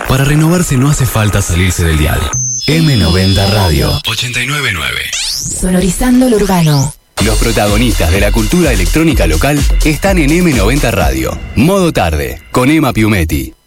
Para renovarse no hace falta salirse del dial. M90 Radio 899. Sonorizando lo urbano. Los protagonistas de la cultura electrónica local están en M90 Radio. Modo tarde, con Emma Piumetti.